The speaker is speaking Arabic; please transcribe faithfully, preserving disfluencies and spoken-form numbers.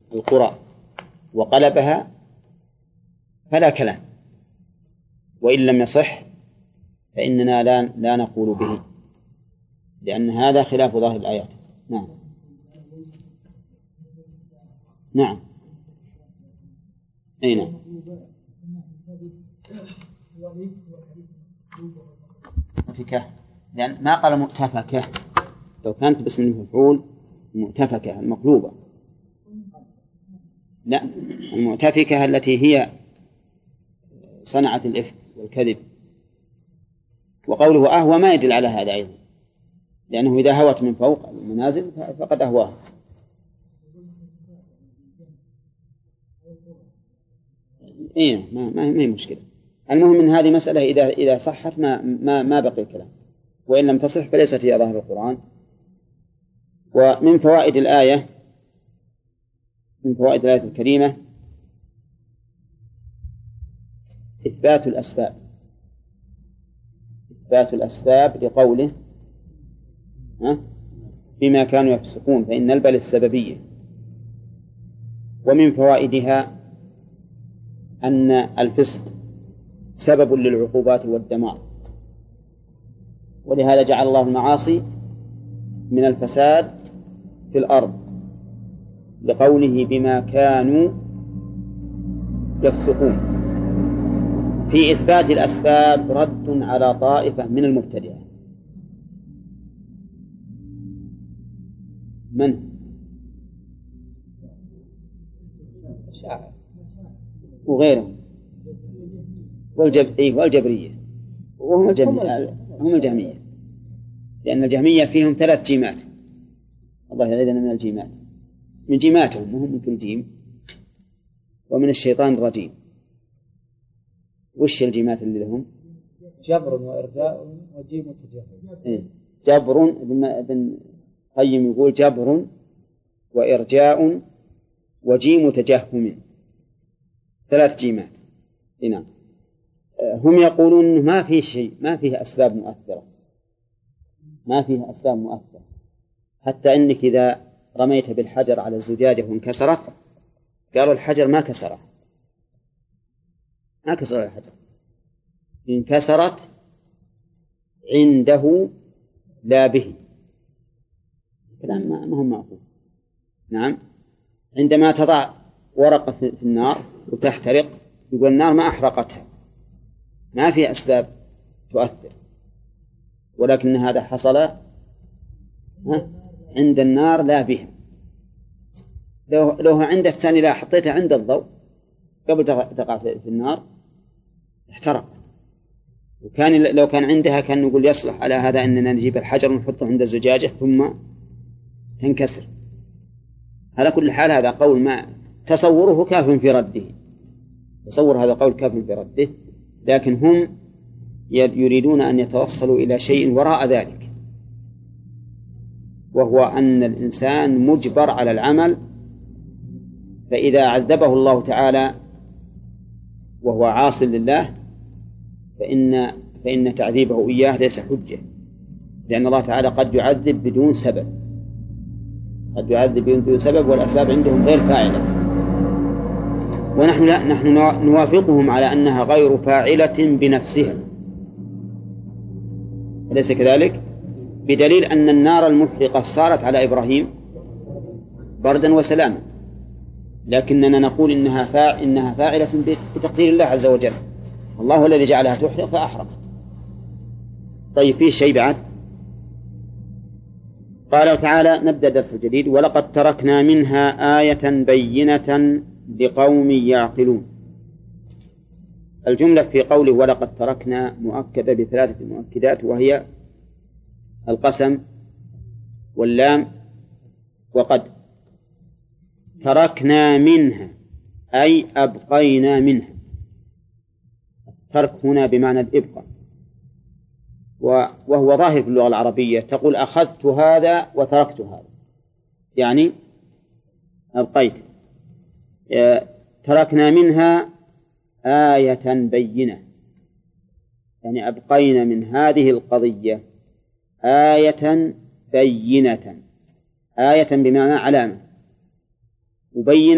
القرى وقلبها فلا كلام، وإن لم يصح فإننا لا لا نقول به، لأن هذا خلاف ظاهر الآيات. نعم نعم أي نعم. مؤتفكة، لأن ما قال مؤتفكة، لو كانت باسم المفعول مؤتفكة المقلوبة، لا، المؤتفكة التي هي صنعت الإفك والكذب. وقوله أهوى ما يدل على هذا أيضا، لأنه إذا هوت من فوق المنازل فقد أهواه. إيه ما ما هي مشكلة. المهم من هذه مسألة إذا إذا صحت ما ما ما بقي الكلام، وإن لم تصح فليست هي ظاهر القرآن. ومن فوائد الآية من فوائد الآية الكريمة إثبات الأسباب إثبات الأسباب لقوله بما كانوا يفسقون، فإن البل السببية. ومن فوائدها أن الفسق سبب للعقوبات والدمار، ولهذا جعل الله المعاصي من الفساد في الأرض لقوله بما كانوا يفسقون. في إثبات الأسباب رد على طائفة من المبتدعة. من؟ الشاعر وغيرهم والجب... والجبرية، وهم الجميع هم الجهمية، لأن الجهمية فيهم ثلاث جيمات، الله يعيذنا من الجيمات، من جيماتهم وهم من كل جيم، ومن الشيطان الرجيم. وش الجيمات اللي لهم؟ جبر وإرجاء وجيم وتجهم. إيه؟ جبر، ابن قيم يقول جبر وإرجاء وجيم تجهم، ثلاث جيمات. هنا هم يقولون ما في شيء، ما فيه أسباب مؤثرة، ما فيه أسباب مؤثرة، حتى إنك إذا رميت بالحجر على الزجاجة وانكسرت قالوا الحجر ما كسره، ما كسر الحجر، انكسرت عنده لا به. كلام ما هم معقول. نعم، عندما تضع ورقة في النار وتحترق يقول النار ما أحرقتها، ما في أسباب تؤثر، ولكن هذا حصل عند النار لا بها. لو لو عند الثاني لا حطيتها عند الضوء قبل تقع في النار احترقت. وكان لو كان عندها كان نقول يصلح على هذا أننا نجيب الحجر ونحطه عند الزجاجة ثم تنكسر. على كل حال هذا قول ما تصوره كاف في رده، تصور هذا قول كاف في رده، لكن هم يريدون أن يتوصلوا إلى شيء وراء ذلك، وهو أن الإنسان مجبر على العمل، فإذا عذبه الله تعالى وهو عاص لله فإن فإن تعذيبه إياه ليس حجة، لأن الله تعالى قد يعذب بدون سبب، قد يعذب بدون سبب والأسباب عندهم غير فاعلة، ونحن لا، نحن نوافقهم على أنها غير فاعلة بنفسها، أليس كذلك؟ بدليل أن النار المحرقة صارت على إبراهيم بردا وسلاما، لكننا نقول إنها فاع إنها فاعلة بتقدير الله عز وجل، الله الذي جعلها تحرق فأحرقت. طيب فيه شيء بعد؟ قال تعالى، نبدأ درس الجديد: ولقد تركنا منها آية بينة لقوم يعقلون. الجملة في قوله ولقد تركنا مؤكدة بثلاثة مؤكدات، وهي القسم واللام وقد. تركنا منها أي أبقينا منها، الترك هنا بمعنى الإبقاء، وهو ظاهر في اللغة العربية، تقول أخذت هذا وتركت هذا، يعني أبقيت. تركنا منها آية بينة، يعني أبقينا من هذه القضية آية بينة، آية بمعنى علامة، وبين